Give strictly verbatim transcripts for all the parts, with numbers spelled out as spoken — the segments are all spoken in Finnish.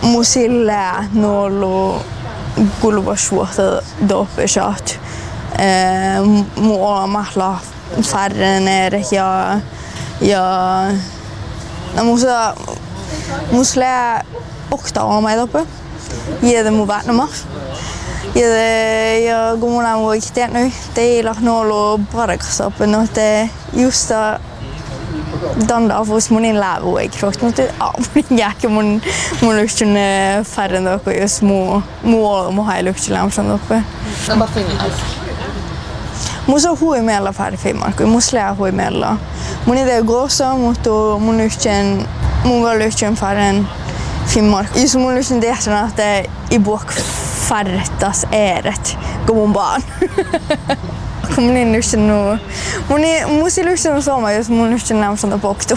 musilla nolo kulvasvuotta dopeshat. Mua mahla färre ja ja no musa musla okta oma dope. Jede mu vatnamas. Jede ja gumuna mu ikte nu teillä nolo paraksappe no te justa danda avus munin lävu ei krokt mutta mun jäkkä mun mun lystyn färre dope just mu mu mu hai lystyn lämsan dope. No vad Finland? Musa hui meillä färre Finnmark, musla hui meillä. Mun idea grossa mutta mun lystyn mun var lystyn färre Finnmark. Just mun lystyn tehdä että i bok färretas eret kun mun barn. Kun mun ei lystyn nu. Mun ei musi lystyn sama jos mun lystyn lämsan poktu.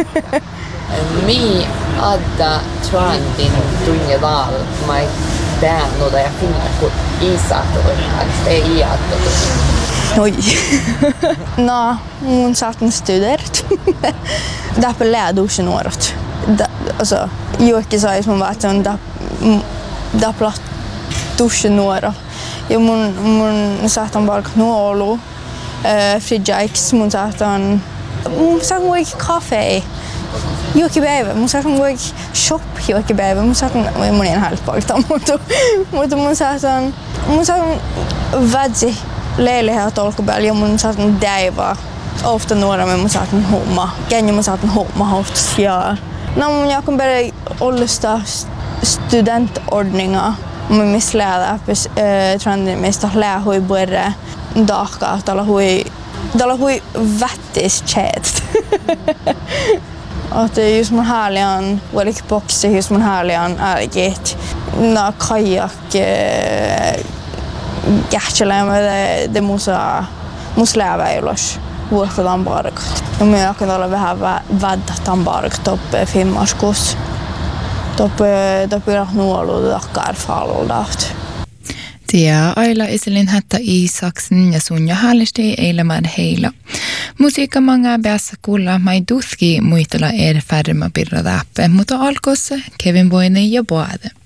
Mi adda trandin tunneval mai täännoda ja Finnmark isaattoi, että ei iattu. Oi. No, mun saatan studerat. Därför lärde jag sig något. Alltså, Jocke sa att man var att da da platt duschen några. Jag mun mun saatan bara knolo. Eh Fridjikes mun saatan mun saatan gå i kaffe. Jocke Bäve, mun saatan gå i shop Jocke Bäve. Mun saatan mun en halv palta mutta mutta mun saatan mun saatan vadzi leilighet olkapäällä ja mun saatan däiva ofta några med mun saatan homma. Kenja mun saatan homma hofts ja no mun jakon bere ollusta studentordninga mun misläda pes trendin mistä lähui borre dahka tala hui tala hui vättis chat. Att just mun härligan velik boxe just mun härligan ärget na kajak Kähtselä me de musa muslävä ilos vuotetaan parkat. Ja me jakan olla vähän väddattaan park toppe Finnmarkus. Toppe toppe nuolu takkar faloldaat. Tia aila iselin hatta Isaksen ja Sunja Hallisti eilemään heillä. Musiikka manga päässä kuulla mai tuski muistella er färma pirra mutta alkossa Kevin Boine ja Boade.